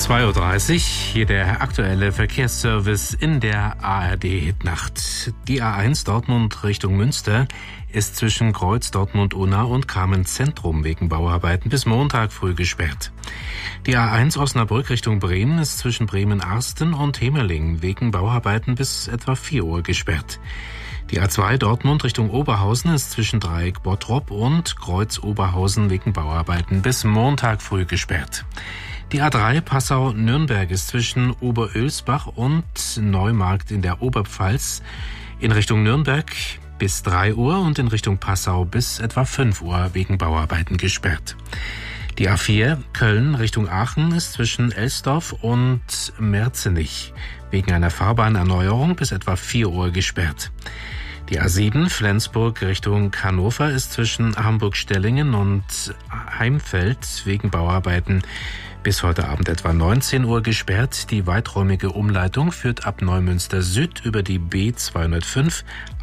2:30 Uhr, hier der aktuelle Verkehrsservice in der ARD-Hitnacht. Die A1 Dortmund Richtung Münster ist zwischen Kreuz Dortmund-Unna und Kamen-Zentrum wegen Bauarbeiten bis Montag früh gesperrt. Die A1 Osnabrück Richtung Bremen ist zwischen Bremen-Arsten und Hemerling wegen Bauarbeiten bis etwa 4 Uhr gesperrt. Die A2 Dortmund Richtung Oberhausen ist zwischen Dreieck Bottrop und Kreuz Oberhausen wegen Bauarbeiten bis Montag früh gesperrt. Die A3 Passau-Nürnberg ist zwischen Oberölsbach und Neumarkt in der Oberpfalz in Richtung Nürnberg bis 3 Uhr und in Richtung Passau bis etwa 5 Uhr wegen Bauarbeiten gesperrt. Die A4 Köln Richtung Aachen ist zwischen Elsdorf und Merzenich wegen einer Fahrbahnerneuerung bis etwa 4 Uhr gesperrt. Die A7 Flensburg Richtung Hannover ist zwischen Hamburg-Stellingen und Heimfeld wegen Bauarbeiten bis heute Abend etwa 19 Uhr gesperrt. Die weiträumige Umleitung führt ab Neumünster Süd über die B205,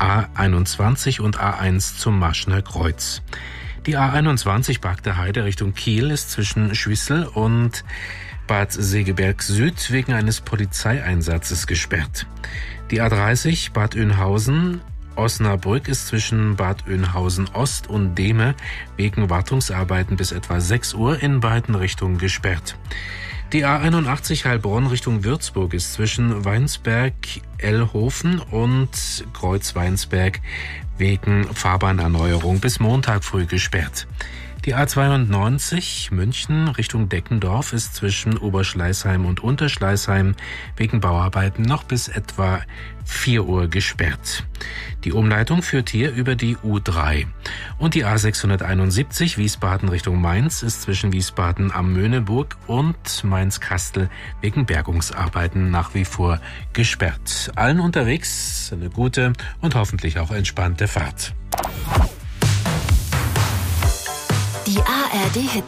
A21 und A1 zum Marschner Kreuz. Die A21 Bagde Heide Richtung Kiel ist zwischen Schwissel und Bad Segeberg Süd wegen eines Polizeieinsatzes gesperrt. Die A30 Bad Oeynhausen Osnabrück ist zwischen Bad Oeynhausen Ost und Dehme wegen Wartungsarbeiten bis etwa 6 Uhr in beiden Richtungen gesperrt. Die A81 Heilbronn Richtung Würzburg ist zwischen Weinsberg-Ellhofen und Kreuz-Weinsberg wegen Fahrbahnerneuerung bis Montag früh gesperrt. Die A92 München Richtung Deckendorf ist zwischen Oberschleißheim und Unterschleißheim wegen Bauarbeiten noch bis etwa 4 Uhr gesperrt. Die Umleitung führt hier über die U3. Und die A671 Wiesbaden Richtung Mainz ist zwischen Wiesbaden am Möhneburg und Mainz-Kastel wegen Bergungsarbeiten nach wie vor gesperrt. Allen unterwegs eine gute und hoffentlich auch entspannte Fahrt. Die ARD